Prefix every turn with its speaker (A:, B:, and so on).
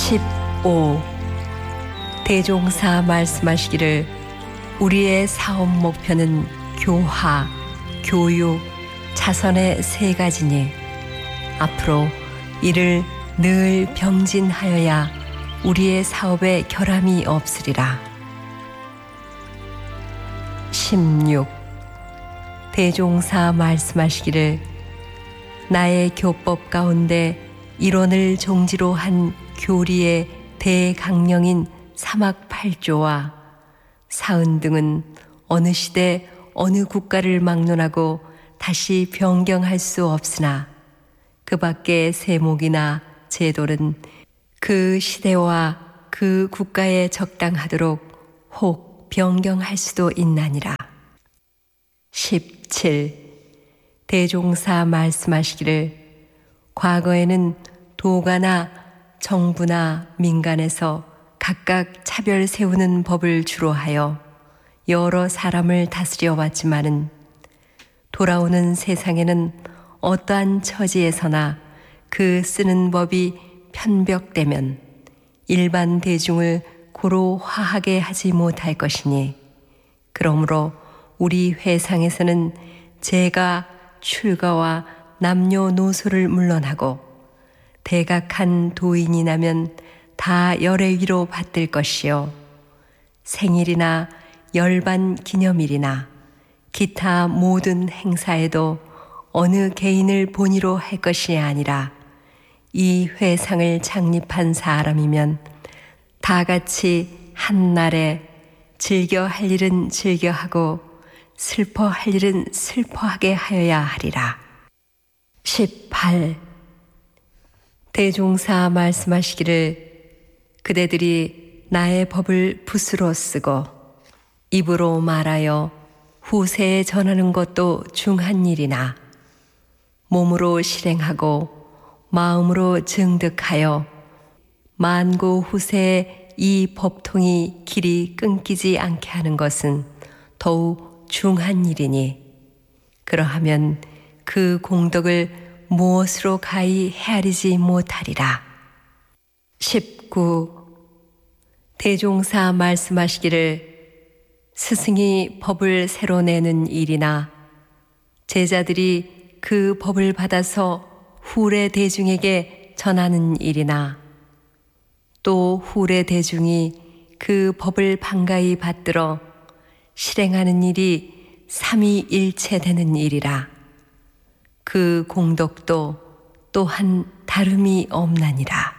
A: 15. 대종사 말씀하시기를 우리의 사업 목표는 교화, 교육, 자선의 세 가지니 앞으로 이를 늘 병진하여야 우리의 사업에 결함이 없으리라. 16. 대종사 말씀하시기를 나의 교법 가운데 일원을 종지로 한 교리의 대강령인 사막팔조와 사은 등은 어느 시대 어느 국가를 막론하고 다시 변경할 수 없으나 그 밖의 세목이나 제도는 그 시대와 그 국가에 적당하도록 혹 변경할 수도 있나니라. 17. 대종사 말씀하시기를 과거에는 도가나 정부나 민간에서 각각 차별 세우는 법을 주로 하여 여러 사람을 다스려 왔지만은 돌아오는 세상에는 어떠한 처지에서나 그 쓰는 법이 편벽되면 일반 대중을 고로 화하게 하지 못할 것이니 그러므로 우리 회상에서는 제가 출가와 남녀노소를 물론하고 대각한 도인이 나면 다 열애 위로 받들 것이요 생일이나 열반 기념일이나 기타 모든 행사에도 어느 개인을 본의로 할 것이 아니라 이 회상을 창립한 사람이면 다 같이 한날에 즐겨 할 일은 즐겨하고 슬퍼할 일은 슬퍼하게 하여야 하리라. 18. 대종사 말씀하시기를 그대들이 나의 법을 붓으로 쓰고 입으로 말하여 후세에 전하는 것도 중한 일이나 몸으로 실행하고 마음으로 증득하여 만고 후세에 이 법통이 길이 끊기지 않게 하는 것은 더욱 중한 일이니 그러하면 그 공덕을 무엇으로 가히 헤아리지 못하리라. 19. 대종사 말씀하시기를 스승이 법을 새로 내는 일이나 제자들이 그 법을 받아서 후래 대중에게 전하는 일이나 또 후래 대중이 그 법을 반가이 받들어 실행하는 일이 삼위일체되는 일이라. 그 공덕도 또한 다름이 없나니라.